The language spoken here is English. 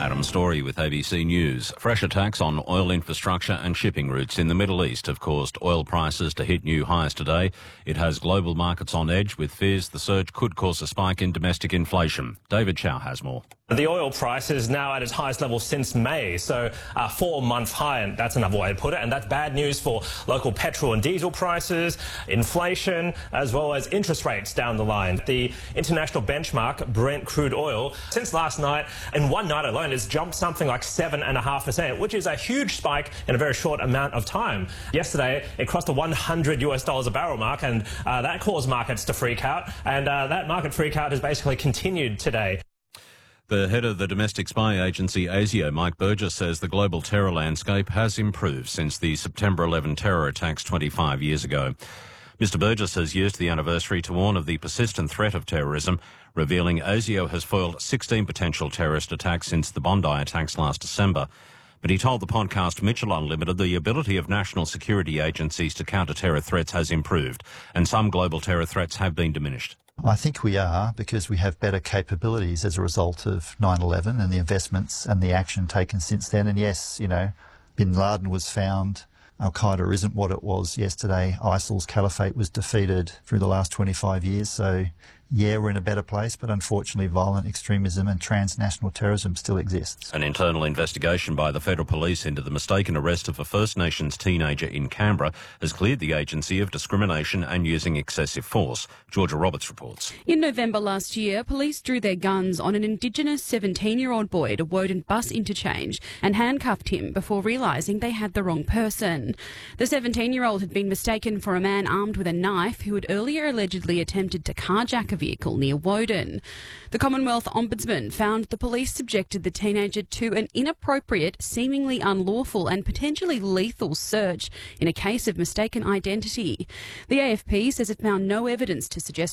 Adam Story with ABC News. Fresh attacks on oil infrastructure and shipping routes in the Middle East have caused oil prices to hit new highs today. It has global markets on edge, with fears the surge could cause a spike in domestic inflation. David Chow has more. The oil price is now at its highest level since May, so a 4-month high, and that's another way to put it. And that's bad news for local petrol and diesel prices, inflation, as well as interest rates down the line. The international benchmark, Brent crude oil, since last night, in one night alone, has jumped something like 7.5%, which is a huge spike in a very short amount of time. Yesterday, it crossed the $100 a barrel mark, and that caused markets to freak out. And that market freak out has basically continued today. The head of the domestic spy agency ASIO, Mike Burgess, says the global terror landscape has improved since the September 11 terror attacks 25 years ago. Mr Burgess has used the anniversary to warn of the persistent threat of terrorism, revealing ASIO has foiled 16 potential terrorist attacks since the Bondi attacks last December. But he told the podcast Mitchell Unlimited the ability of national security agencies to counter terror threats has improved, and some global terror threats have been diminished. I think we are, because we have better capabilities as a result of 9/11 and the investments and the action taken since then. And yes, Bin Laden was found. Al-Qaeda isn't what it was yesterday. ISIL's caliphate was defeated through the last 25 years. So, yeah, we're in a better place, but unfortunately violent extremism and transnational terrorism still exists. An internal investigation by the Federal Police into the mistaken arrest of a First Nations teenager in Canberra has cleared the agency of discrimination and using excessive force. Georgia Roberts reports. In November last year, police drew their guns on an Indigenous 17-year-old boy at a Woden bus interchange and handcuffed him before realising they had the wrong person. The 17-year-old had been mistaken for a man armed with a knife who had earlier allegedly attempted to carjack a vehicle near Woden. The Commonwealth Ombudsman found the police subjected the teenager to an inappropriate, seemingly unlawful and potentially lethal search in a case of mistaken identity. The AFP says it found no evidence to suggest